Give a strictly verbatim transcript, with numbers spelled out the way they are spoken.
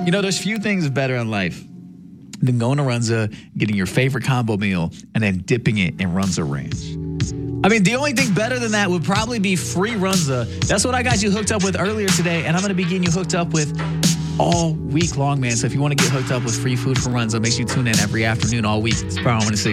You know, there's few things better in life than going to Runza, getting your favorite combo meal, and then dipping it in Runza Ranch. I mean, the only thing better than that would probably be free Runza. That's what I got you hooked up with earlier today, and I'm going to be getting you hooked up with all week long, man. So if you want to get hooked up with free food from Runza, make sure you tune in every afternoon all week. It's Power one oh six.